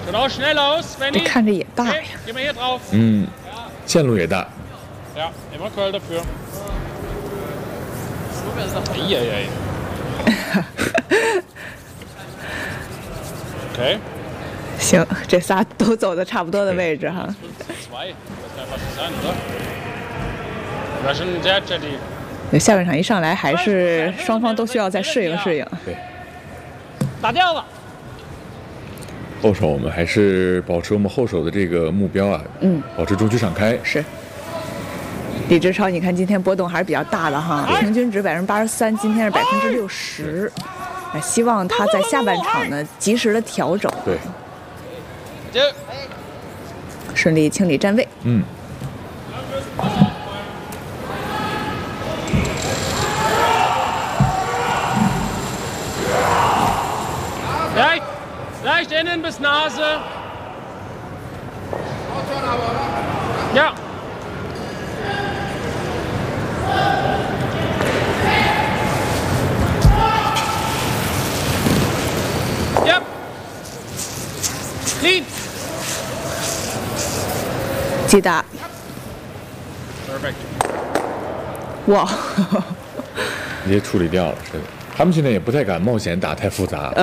这看着也大呀。 嗯，线路也大。 OK。 行，这仨都走的差不多的位置哈。下半场一上来，还是双方都需要再适应适应。 对， 打掉了。 后手我们还是保持我们后手的这个目标啊，保持中区敞开。 是。李志超，你看今天波动还是比较大的哈，平均值83%，今天是60%。希望他在下半场呢及时的调整。 对。 顺利清理站位。 Leicht innen bis Nase. Ja. Ja. Clean. 击打。 Perfect. 哇。 直接处理掉了，是的。他们现在也不太敢冒险打太复杂。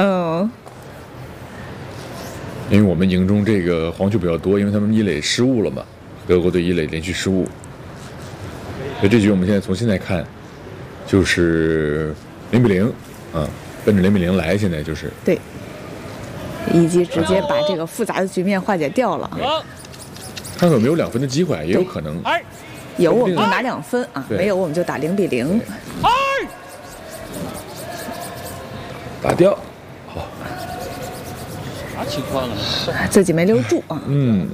因为我们营中这个黄球比较多，因为他们一垒失误了嘛，德国队一垒连续失误。所以这局我们现在从现在看，就是0-0，奔着0-0来，现在就是。 对。以及直接把这个复杂的局面化解掉了。 看看有没有2分的机会，也有可能。 有我们就拿2分啊，没有我们就打0-0。 打掉。好。 啥情况啊？ 自己没留住啊。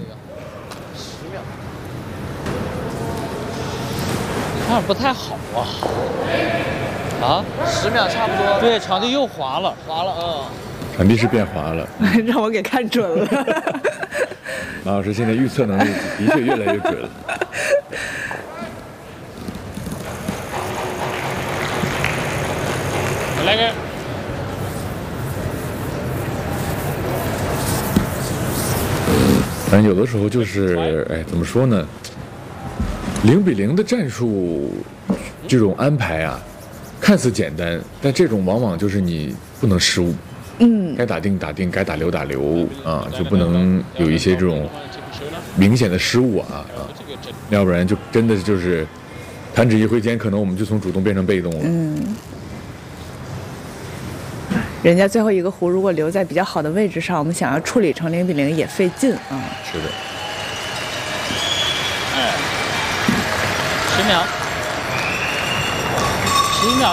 看不太好啊。10秒差不多。对，场地又滑了。 场地是变滑了。 让我给看准了。 马老师现在预测能力的确越来越准了。 来个。 反正有的时候就是，怎么说呢？0-0的战术，这种安排啊，看似简单，但这种往往就是你不能失误。该打定打定，该打留打留啊，就不能有一些这种明显的失误啊，要不然就真的就是弹指一挥间，可能我们就从主动变成被动了。 人家最后一个弧如果留在比较好的位置上，我们想要处理成0-0也费劲啊。 是的。 10秒。11秒。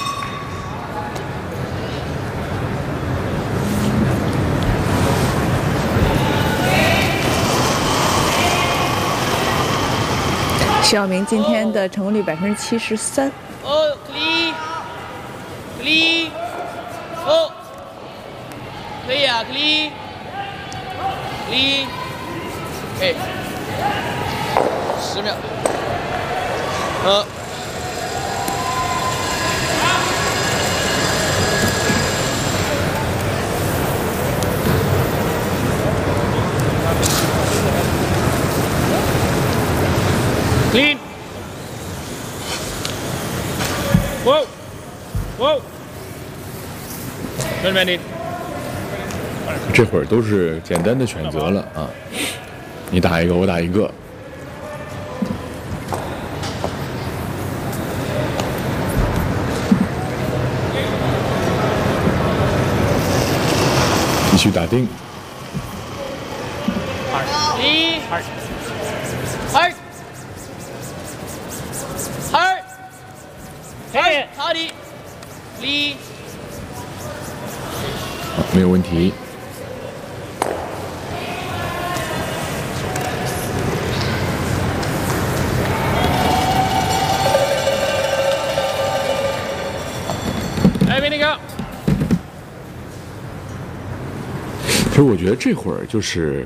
徐晓明今天的成功率73%。 clean。可以啊 ，clean。10秒。clean。哇。 这会儿都是简单的选择了啊，你打一个，我打一个。继续打定。 好的。 没有问题。其实我觉得这会儿就是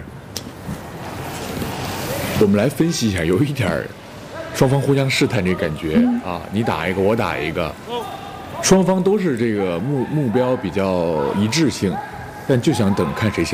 我们来分析一下，有一点双方互相试探这个感觉啊，你打一个，我打一个。双方都是这个目标比较一致性，但就想等看谁先。